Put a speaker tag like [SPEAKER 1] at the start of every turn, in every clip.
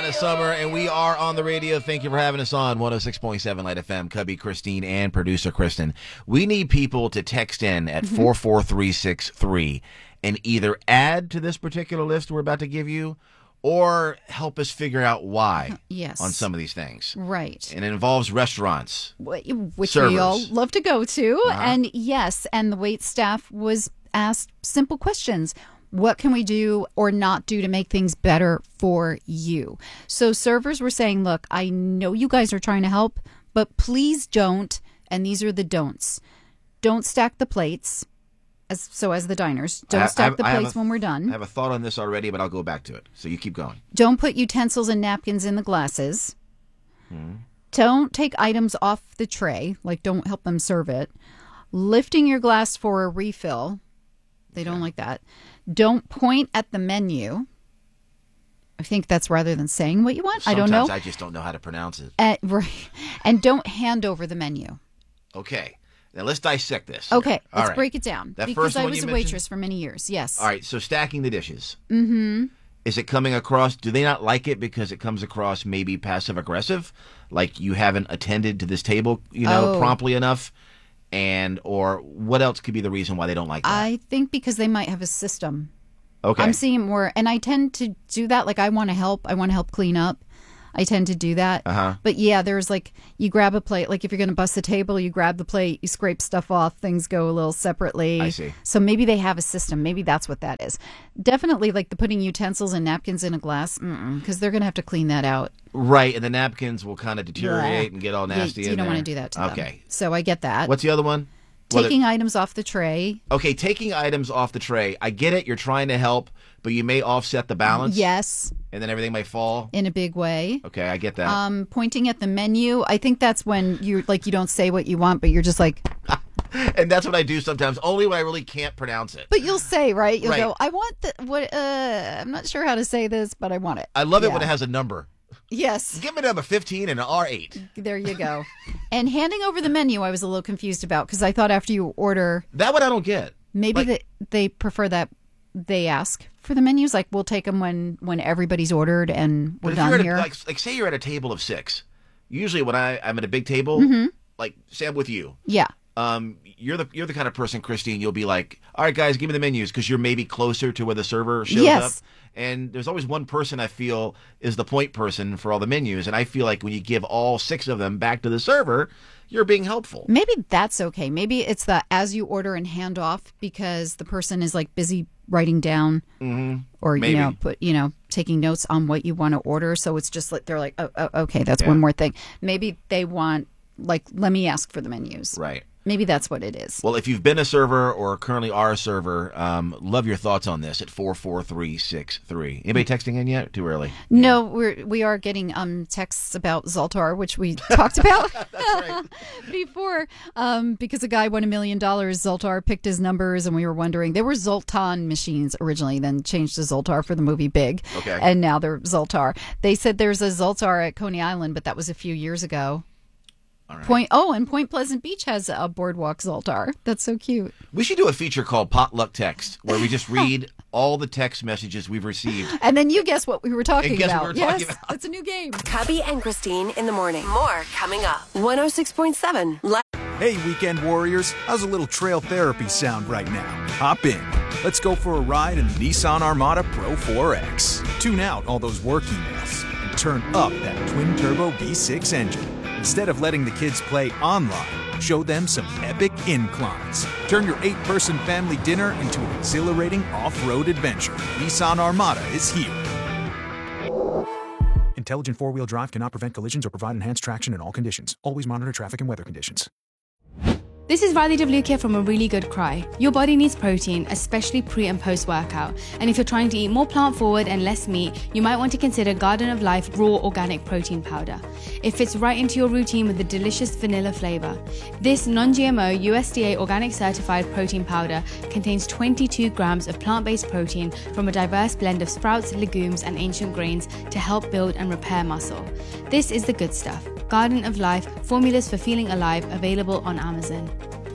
[SPEAKER 1] of summer, and we are on the radio. Thank you for having us on 106.7 Light FM. Cubby, Christine, and producer Kristen. We need people to text in at 44363 and either add to this particular list we're about to give you or help us figure out why on some of these things.
[SPEAKER 2] Right.
[SPEAKER 1] And it involves restaurants.
[SPEAKER 2] Which
[SPEAKER 1] servers.
[SPEAKER 2] we all love to go to. And yes, and the wait staff was asked simple questions. What can we do or not do to make things better for you? So servers were saying, look, I know you guys are trying to help, but please don't. And these are the don'ts. Don't stack the plates. As the diners, don't stack the plates when we're done.
[SPEAKER 1] I have a thought on this already, but I'll go back to it. So you keep going.
[SPEAKER 2] Don't put utensils and napkins in the glasses. Don't take items off the tray, like don't help them serve it. Lifting your glass for a refill. They don't like that. Don't point at the menu. I think that's rather than saying what you want. I don't know.
[SPEAKER 1] Sometimes I just don't know how to pronounce it.
[SPEAKER 2] Right. And don't hand over the menu.
[SPEAKER 1] Okay. Now, let's dissect this.
[SPEAKER 2] Okay, let's break it down.
[SPEAKER 1] That
[SPEAKER 2] because
[SPEAKER 1] first one
[SPEAKER 2] I was
[SPEAKER 1] you
[SPEAKER 2] a
[SPEAKER 1] mentioned?
[SPEAKER 2] waitress for many years, yes.
[SPEAKER 1] All right, so stacking the dishes. Mm-hmm. Is it coming across, do they not like it because it comes across maybe passive-aggressive? Like you haven't attended to this table, promptly enough? Or what else could be the reason why they don't like that?
[SPEAKER 2] I think because they might have a system.
[SPEAKER 1] Okay.
[SPEAKER 2] I'm seeing more, and I tend to do that. Like I want to help clean up. I tend to do that. But yeah, there's like, you grab a plate, like if you're going to bust the table, you grab the plate, you scrape stuff off, things go a little separately.
[SPEAKER 1] I see.
[SPEAKER 2] So maybe they have a system. Maybe that's what that is. Definitely like the putting utensils and napkins in a glass, because they're going to have to clean that out.
[SPEAKER 1] Right, and the napkins will kind of deteriorate and get all nasty in there.
[SPEAKER 2] You don't want to do that to them.
[SPEAKER 1] Okay.
[SPEAKER 2] So I get that.
[SPEAKER 1] What's the other one?
[SPEAKER 2] Taking items off the tray.
[SPEAKER 1] Okay, taking items off the tray. I get it. You're trying to help, but you may offset the balance.
[SPEAKER 2] Yes.
[SPEAKER 1] And then everything may fall.
[SPEAKER 2] In a big way.
[SPEAKER 1] Okay, I get that.
[SPEAKER 2] Pointing at the menu. I think that's when you don't say what you want, but you're just like.
[SPEAKER 1] And that's what I do sometimes, only when I really can't pronounce it.
[SPEAKER 2] But you'll say, right? You'll go, I want I'm not sure how to say this, but I want it.
[SPEAKER 1] I love it when it has a number.
[SPEAKER 2] Yes.
[SPEAKER 1] Give me number 15 and an R8.
[SPEAKER 2] There you go. And handing over the menu, I was a little confused about because I thought after you order.
[SPEAKER 1] That one I don't get.
[SPEAKER 2] Maybe they prefer that they ask for the menus. Like, we'll take them when everybody's ordered and we're done here.
[SPEAKER 1] Like, say you're at a table of 6. Usually when I'm at a big table, like, say I'm with you.
[SPEAKER 2] Yeah.
[SPEAKER 1] You're the kind of person, Christine, you'll be like, all right, guys, give me the menus because you're maybe closer to where the server shows up. And there's always one person I feel is the point person for all the menus. And I feel like when you give all 6 of them back to the server, you're being helpful.
[SPEAKER 2] Maybe that's okay. Maybe it's the as you order and hand off because the person is like busy writing down or, taking notes on what you want to order. So it's just like they're like, oh okay, that's one more thing. Maybe they want, like, let me ask for the menus.
[SPEAKER 1] Right.
[SPEAKER 2] Maybe that's what it is.
[SPEAKER 1] Well, if you've been a server or currently are a server, love your thoughts on this at 44363. Anybody texting in yet? Too early?
[SPEAKER 2] No, we are getting texts about Zoltar, which we talked about before. Because a guy won $1 million. Zoltar picked his numbers, and we were wondering. They were Zoltan machines originally, then changed to Zoltar for the movie Big.
[SPEAKER 1] Okay.
[SPEAKER 2] And now they're Zoltar. They said there's a Zoltar at Coney Island, but that was a few years ago.
[SPEAKER 1] All right.
[SPEAKER 2] And Point Pleasant Beach has a boardwalk Zoltar. That's so cute.
[SPEAKER 1] We should do a feature called Potluck Text, where we just read all the text messages we've received.
[SPEAKER 2] And then you guess what we were talking about.
[SPEAKER 1] What we were talking about.
[SPEAKER 2] It's a new game.
[SPEAKER 3] Cubby and Christine in the morning. More coming up. 106.7.
[SPEAKER 4] Hey, weekend warriors. How's a little trail therapy sound right now? Hop in. Let's go for a ride in the Nissan Armada Pro 4X. Tune out all those work emails and turn up that twin-turbo V6 engine. Instead of letting the kids play online, show them some epic inclines. Turn your 8-person family dinner into an exhilarating off-road adventure. Nissan Armada is here. Intelligent four-wheel drive cannot prevent collisions or provide enhanced traction in all conditions. Always monitor traffic and weather conditions.
[SPEAKER 5] This is Riley WK from A Really Good Cry. Your body needs protein, especially pre and post workout. And if you're trying to eat more plant forward and less meat, you might want to consider Garden of Life Raw Organic Protein Powder. It fits right into your routine with a delicious vanilla flavor. This non-GMO USDA organic certified protein powder contains 22 grams of plant-based protein from a diverse blend of sprouts, legumes, and ancient grains to help build and repair muscle. This is the good stuff. Garden of Life, formulas for feeling alive, available on Amazon.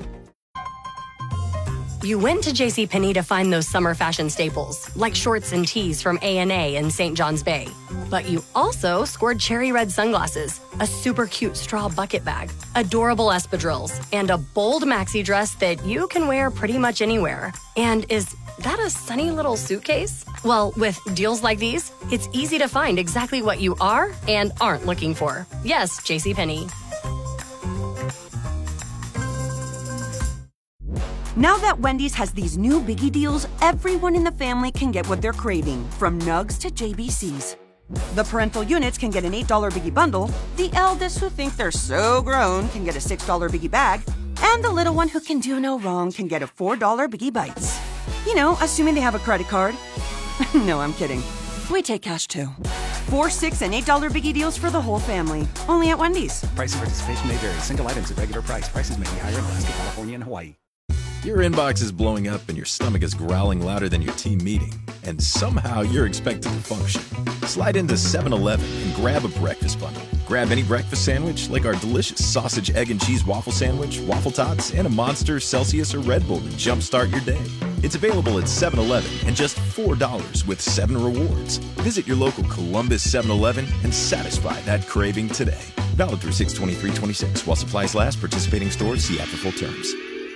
[SPEAKER 3] You went to JCPenney to find those summer fashion staples, like shorts and tees from A&A and St. John's Bay.
[SPEAKER 6] But you also scored cherry red sunglasses, a super cute straw bucket bag, adorable espadrilles, and a bold maxi dress that you can wear pretty much anywhere. And is that a sunny little suitcase? Well, with deals like these, it's easy to find exactly what you are and aren't looking for. Yes, JCPenney.
[SPEAKER 7] Now that Wendy's has these new biggie deals, everyone in the family can get what they're craving, from nugs to JBCs. The parental units can get an $8 biggie bundle, the eldest who think they're so grown can get a $6 biggie bag, and the little one who can do no wrong can get a $4 biggie bites. You know, assuming they have a credit card. No, I'm kidding. We take cash too. $4, $6, and $8 biggie deals for the whole family. Only at Wendy's.
[SPEAKER 8] Price and participation may vary. Single items at regular price. Prices may be higher in Alaska, California, and Hawaii.
[SPEAKER 9] Your inbox is blowing up and your stomach is growling louder than your team meeting, and somehow you're expected to function. Slide into 7-Eleven and grab a breakfast bundle. Grab any breakfast sandwich like our delicious sausage, egg, and cheese waffle sandwich, waffle tots, and a Monster, Celsius, or Red Bull to jumpstart your day. It's available at 7-Eleven and just $4 with 7 rewards. Visit your local Columbus 7-Eleven and satisfy that craving today. Valid through 6/23/26 while supplies last. Participating stores see after full terms.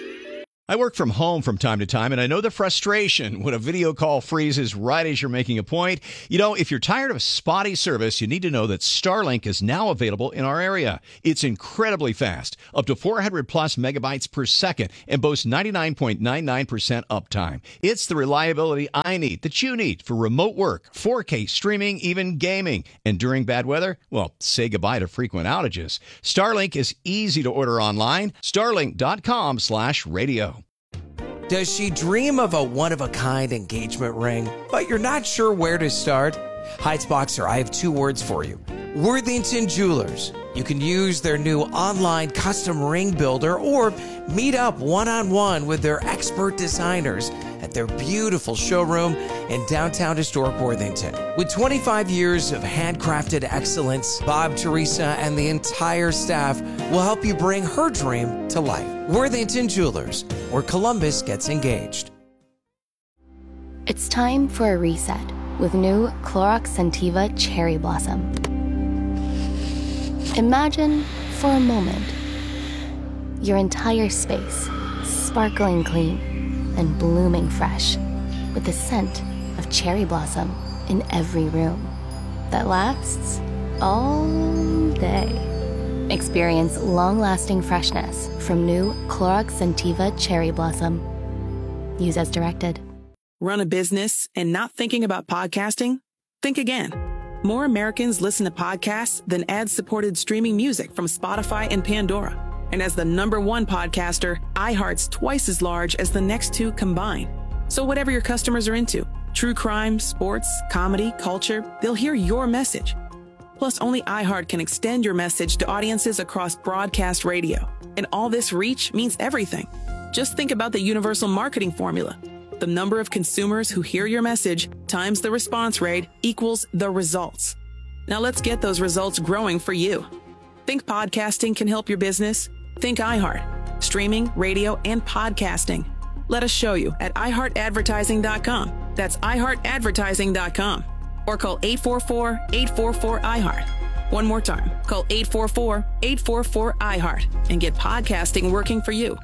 [SPEAKER 10] I work from home from time to time, and I know the frustration when a video call freezes right as you're making a point. You know, if you're tired of spotty service, you need to know that Starlink is now available in our area. It's incredibly fast, up to 400 plus megabytes per second, and boasts 99.99% uptime. It's the reliability I need, that you need, for remote work, 4K streaming, even gaming. And during bad weather, well, say goodbye to frequent outages. Starlink is easy to order online. Starlink.com/radio.
[SPEAKER 11] Does she dream of a one-of-a-kind engagement ring, but you're not sure where to start? Heights Boxer, I have 2 words for you. Worthington Jewelers. You can use their new online custom ring builder or meet up one-on-one with their expert designers at their beautiful showroom in downtown historic Worthington. With 25 years of handcrafted excellence, Bob, Teresa, and the entire staff will help you bring her dream to life. Worthington Jewelers, where Columbus gets engaged.
[SPEAKER 12] It's time for a reset with new Clorox Scentiva Cherry Blossom. Imagine, for a moment, your entire space sparkling clean and blooming fresh with the scent of cherry blossom in every room that lasts all day. Experience long-lasting freshness from new Clorox Scentiva Cherry Blossom. Use as directed.
[SPEAKER 13] Run a business and not thinking about podcasting? Think again. More Americans listen to podcasts than ad-supported streaming music from Spotify and Pandora. And as the #1 podcaster, iHeart's twice as large as the next 2 combined. So whatever your customers are into, true crime, sports, comedy, culture, they'll hear your message. Plus, only iHeart can extend your message to audiences across broadcast radio. And all this reach means everything. Just think about the universal marketing formula. The number of consumers who hear your message times the response rate equals the results. Now let's get those results growing for you. Think podcasting can help your business? Think iHeart. Streaming, radio, and podcasting. Let us show you at iHeartAdvertising.com. That's iHeartAdvertising.com. Or call 844-844-iHeart. One more time, call 844-844-iHeart and get podcasting working for you.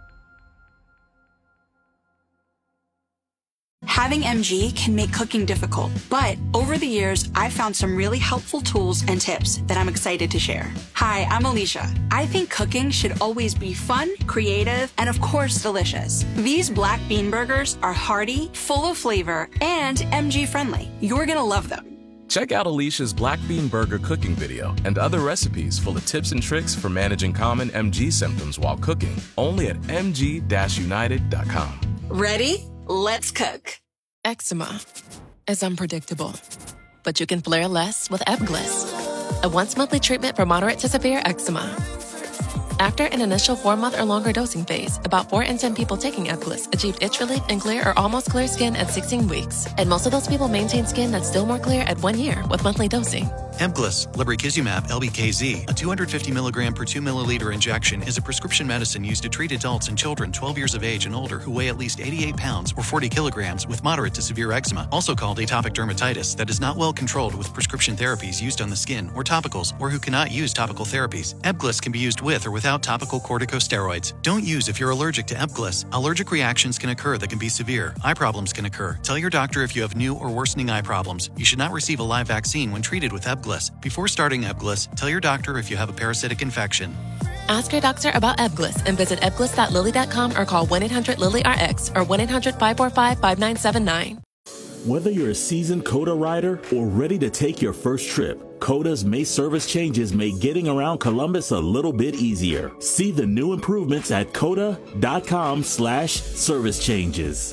[SPEAKER 14] Having MG can make cooking difficult, but over the years, I've found some really helpful tools and tips that I'm excited to share. Hi, I'm Alicia. I think cooking should always be fun, creative, and of course, delicious. These black bean burgers are hearty, full of flavor, and MG friendly. You're gonna love them.
[SPEAKER 15] Check out Alicia's Black Bean Burger cooking video and other recipes full of tips and tricks for managing common MG symptoms while cooking, only at mg-united.com.
[SPEAKER 14] Ready? Let's cook.
[SPEAKER 16] Eczema is unpredictable, but you can flare less with Ebglyss, a once-monthly treatment for moderate to severe eczema. After an initial 4-month or longer dosing phase, about 4 in 10 people taking Ebglyss achieved itch relief and clear or almost clear skin at 16 weeks, and most of those people maintain skin that's still more clear at 1 year with monthly dosing.
[SPEAKER 17] Ebglyss, lebrikizumab LBKZ, a 250 milligram per 2 milliliter injection, is a prescription medicine used to treat adults and children 12 years of age and older who weigh at least 88 pounds or 40 kilograms with moderate to severe eczema, also called atopic dermatitis, that is not well controlled with prescription therapies used on the skin or topicals, or who cannot use topical therapies. Ebglyss can be used with or without topical corticosteroids. Don't use if you're allergic to Ebglyss. Allergic reactions can occur that can be severe. Eye problems can occur. Tell your doctor if you have new or worsening eye problems. You should not receive a live vaccine when treated with Ebglyss. Before starting Ebglyss, tell your doctor if you have a parasitic infection.
[SPEAKER 16] Ask your doctor about Ebglyss and visit ebglyss.lilly.com or call 1-800-LILY-RX or 1-800-545-5979.
[SPEAKER 18] Whether you're a seasoned COTA rider or ready to take your first trip, COTA's May service changes make getting around Columbus a little bit easier. See the new improvements at COTA.com/service changes.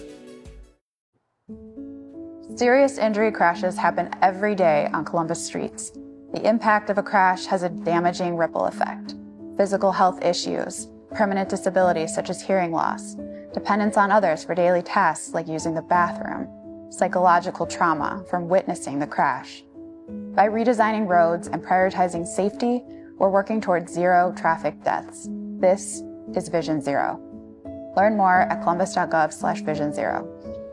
[SPEAKER 19] Serious injury crashes happen every day on Columbus streets. The impact of a crash has a damaging ripple effect. Physical health issues, permanent disabilities such as hearing loss, dependence on others for daily tasks like using the bathroom, psychological trauma from witnessing the crash. By redesigning roads and prioritizing safety, we're working towards zero traffic deaths. This is Vision Zero. Learn more at columbus.gov/Vision Zero.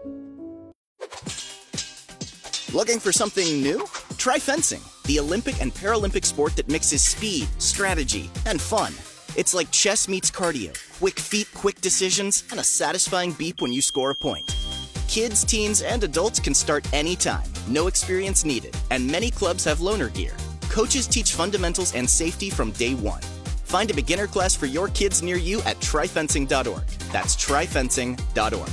[SPEAKER 20] Looking for something new? Try fencing, the Olympic and Paralympic sport that mixes speed, strategy, and fun. It's like chess meets cardio, quick feet, quick decisions, and a satisfying beep when you score a point. Kids, teens, and adults can start anytime, no experience needed, and many clubs have loaner gear. Coaches teach fundamentals and safety from day one. Find a beginner class for your kids near you at tryfencing.org. That's tryfencing.org.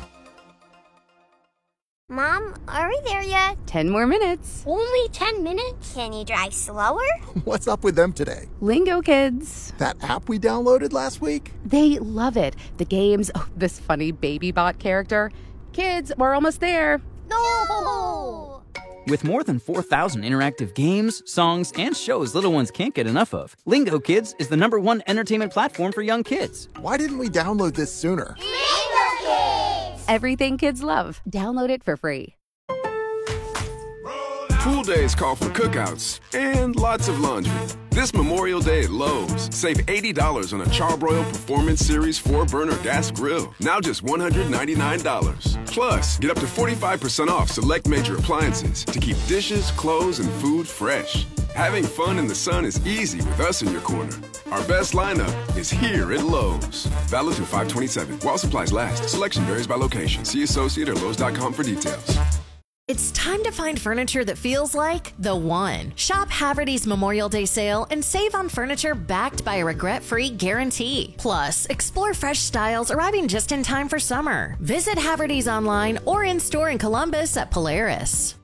[SPEAKER 21] Mom, are we there yet?
[SPEAKER 22] 10 more minutes.
[SPEAKER 21] Only 10 minutes? Can you drive slower?
[SPEAKER 23] What's up with them today?
[SPEAKER 22] Lingo Kids.
[SPEAKER 23] That app we downloaded last week?
[SPEAKER 22] They love it. The games, this funny baby bot character. Kids, we're almost there.
[SPEAKER 21] No!
[SPEAKER 24] With more than 4,000 interactive games, songs, and shows little ones can't get enough of, Lingo Kids is the #1 entertainment platform for young kids.
[SPEAKER 23] Why didn't we download this sooner?
[SPEAKER 21] Lingo Kids!
[SPEAKER 22] Everything kids love. Download it for free.
[SPEAKER 25] Pool days call for cookouts and lots of laundry. This Memorial Day at Lowe's, save $80 on a Charbroil Performance Series 4-burner gas grill. Now just $199. Plus, get up to 45% off select major appliances to keep dishes, clothes, and food fresh. Having fun in the sun is easy with us in your corner. Our best lineup is here at Lowe's. Valid through 5/27. While supplies last. Selection varies by location. See associate or Lowe's.com for details.
[SPEAKER 26] It's time to find furniture that feels like the one. Shop Haverty's Memorial Day sale and save on furniture backed by a regret-free guarantee. Plus, explore fresh styles arriving just in time for summer. Visit Haverty's online or in-store in Columbus at Polaris.